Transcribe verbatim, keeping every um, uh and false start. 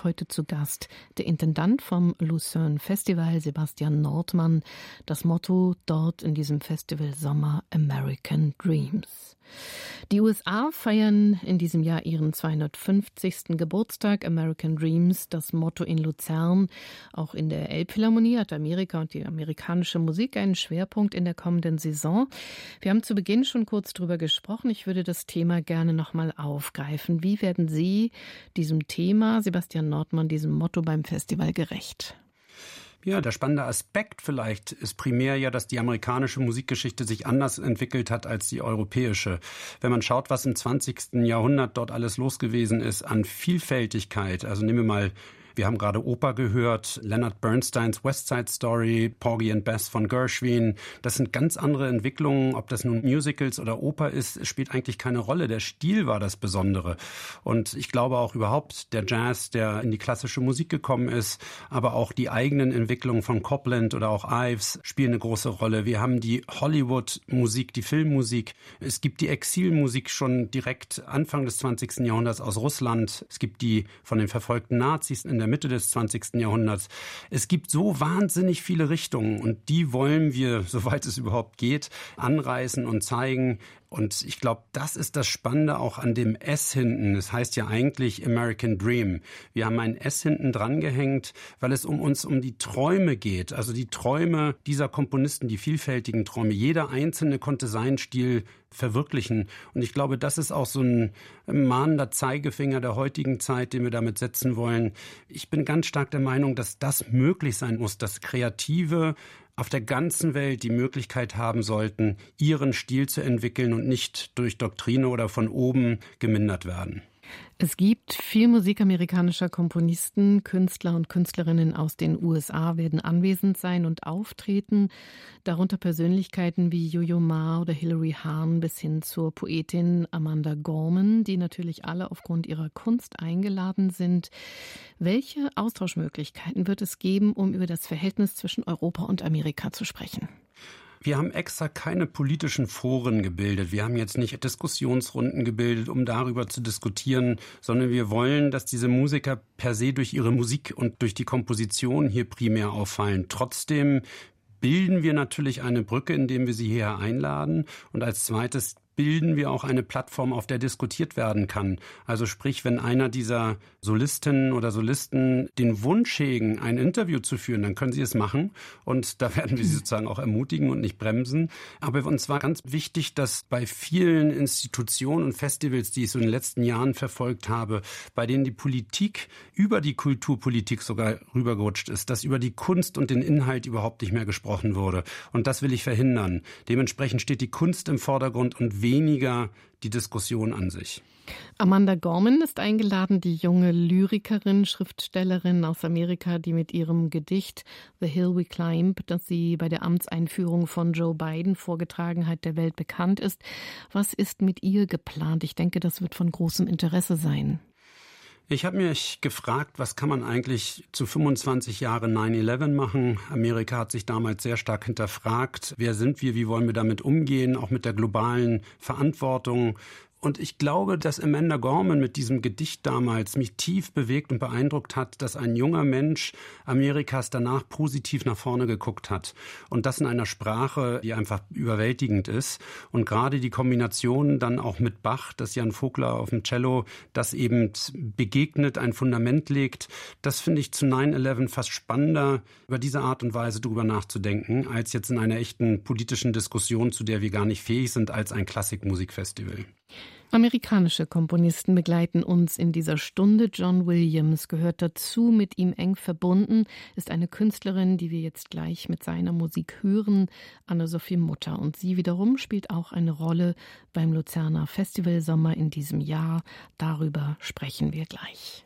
heute zu Gast der Intendant vom Lucerne Festival, Sebastian Nordmann. Das Motto dort in diesem Festival Sommer: American Dreams. Die U S A feiern in diesem Jahr ihren zweihundertfünfzigsten Geburtstag. American Dreams, das Motto in Luzern. Auch in der Elbphilharmonie hat Amerika und die amerikanische Musik einen Schwerpunkt in der kommenden Saison. Wir haben zu Beginn schon kurz drüber gesprochen. Ich würde das Thema gerne nochmal aufgreifen. Wie werden Sie diesem Thema, Sebastian Nordmann, diesem Motto beim Festival gerecht? Ja, der spannende Aspekt vielleicht ist primär ja, dass die amerikanische Musikgeschichte sich anders entwickelt hat als die europäische. Wenn man schaut, was im zwanzigsten Jahrhundert dort alles los gewesen ist an Vielfältigkeit, also nehmen wir mal, wir haben gerade Oper gehört, Leonard Bernsteins West Side Story, Porgy and Bess von Gershwin. Das sind ganz andere Entwicklungen. Ob das nun Musicals oder Oper ist, spielt eigentlich keine Rolle. Der Stil war das Besondere. Und ich glaube auch überhaupt der Jazz, der in die klassische Musik gekommen ist, aber auch die eigenen Entwicklungen von Copland oder auch Ives spielen eine große Rolle. Wir haben die Hollywood-Musik, die Filmmusik. Es gibt die Exilmusik schon direkt Anfang des zwanzigsten Jahrhunderts aus Russland. Es gibt die von den verfolgten Nazis in der Mitte des zwanzigsten Jahrhunderts. Es gibt so wahnsinnig viele Richtungen und die wollen wir, soweit es überhaupt geht, anreißen und zeigen. Und ich glaube, das ist das Spannende auch an dem S hinten. Es heißt ja eigentlich American Dream. Wir haben ein S hinten dran gehängt, weil es um uns um die Träume geht. Also die Träume dieser Komponisten, die vielfältigen Träume. Jeder Einzelne konnte seinen Stil verwirklichen. Und ich glaube, das ist auch so ein mahnender Zeigefinger der heutigen Zeit, den wir damit setzen wollen. Ich bin ganz stark der Meinung, dass das möglich sein muss, dass Kreative auf der ganzen Welt die Möglichkeit haben sollten, ihren Stil zu entwickeln und nicht durch Doktrine oder von oben gemindert werden. Es gibt viel Musik amerikanischer Komponisten, Künstler und Künstlerinnen aus den U S A werden anwesend sein und auftreten, darunter Persönlichkeiten wie Yo-Yo Ma oder Hilary Hahn bis hin zur Poetin Amanda Gorman, die natürlich alle aufgrund ihrer Kunst eingeladen sind. Welche Austauschmöglichkeiten wird es geben, um über das Verhältnis zwischen Europa und Amerika zu sprechen? Wir haben extra keine politischen Foren gebildet. Wir haben jetzt nicht Diskussionsrunden gebildet, um darüber zu diskutieren, sondern wir wollen, dass diese Musiker per se durch ihre Musik und durch die Komposition hier primär auffallen. Trotzdem bilden wir natürlich eine Brücke, indem wir sie hierher einladen. Und als zweites bilden wir auch eine Plattform, auf der diskutiert werden kann. Also sprich, wenn einer dieser Solistinnen oder Solisten den Wunsch hegen, ein Interview zu führen, dann können sie es machen. Und da werden wir sie sozusagen auch ermutigen und nicht bremsen. Aber uns war ganz wichtig, dass bei vielen Institutionen und Festivals, die ich so in den letzten Jahren verfolgt habe, bei denen die Politik über die Kulturpolitik sogar rübergerutscht ist, dass über die Kunst und den Inhalt überhaupt nicht mehr gesprochen wurde. Und das will ich verhindern. Dementsprechend steht die Kunst im Vordergrund und weniger die Diskussion an sich. Amanda Gorman ist eingeladen, die junge Lyrikerin, Schriftstellerin aus Amerika, die mit ihrem Gedicht The Hill We Climb, das sie bei der Amtseinführung von Joe Biden vorgetragen hat, der Welt bekannt ist. Was ist mit ihr geplant? Ich denke, das wird von großem Interesse sein. Ich habe mich gefragt, was kann man eigentlich zu fünfundzwanzig Jahren neun elf machen? Amerika hat sich damals sehr stark hinterfragt. Wer sind wir? Wie wollen wir damit umgehen? Auch mit der globalen Verantwortung. Und ich glaube, dass Amanda Gorman mit diesem Gedicht damals mich tief bewegt und beeindruckt hat, dass ein junger Mensch Amerikas danach positiv nach vorne geguckt hat. Und das in einer Sprache, die einfach überwältigend ist. Und gerade die Kombination dann auch mit Bach, das Jan Vogler auf dem Cello, das eben begegnet, ein Fundament legt, das finde ich zu neun elf fast spannender, über diese Art und Weise drüber nachzudenken, als jetzt in einer echten politischen Diskussion, zu der wir gar nicht fähig sind, als ein Klassikmusikfestival. Amerikanische Komponisten begleiten uns in dieser Stunde. John Williams gehört dazu, mit ihm eng verbunden, ist eine Künstlerin, die wir jetzt gleich mit seiner Musik hören, Anne-Sophie Mutter. Und sie wiederum spielt auch eine Rolle beim Luzerner Festival Sommer in diesem Jahr. Darüber sprechen wir gleich.